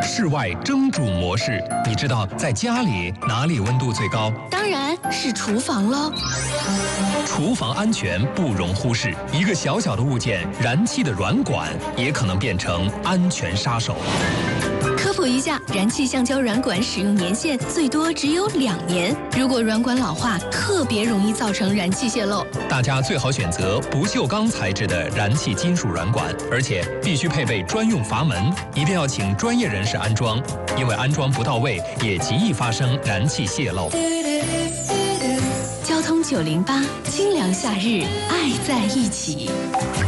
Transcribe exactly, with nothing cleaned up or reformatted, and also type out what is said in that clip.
室外蒸煮模式。你知道在家里哪里温度最高？ 当然是厨房喽。 厨房安全不容忽视，一个小小的物件，燃气的软管也可能变成安全杀手。 科普一下，燃气橡胶软管使用年限最多只有两年，如果软管老化，特别容易造成燃气泄漏。 大家最好选择不锈钢材质的燃气金属软管，而且必须配备专用阀门，一定要请专业人士安装，因为安装不到位，也极易发生燃气泄漏。 交通九零八，清凉夏日，爱在一起。